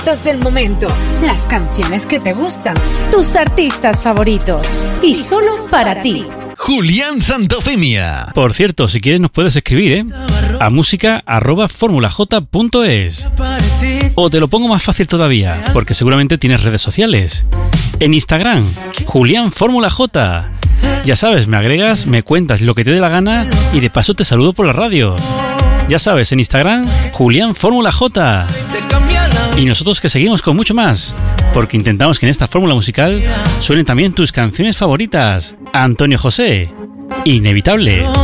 Del momento, las canciones que te gustan, tus artistas favoritos y solo para ti. Julián Santofimia. Por cierto, si quieres nos puedes escribir, a música@formulaj.es. O te lo pongo más fácil todavía, porque seguramente tienes redes sociales. En Instagram, Julián Fórmula J. Ya sabes, me agregas, me cuentas lo que te dé la gana y de paso te saludo por la radio. Ya sabes, en Instagram, Julián Fórmula J. Y nosotros que seguimos con mucho más, porque intentamos que en esta fórmula musical suenen también tus canciones favoritas. Antonio José, Inevitable.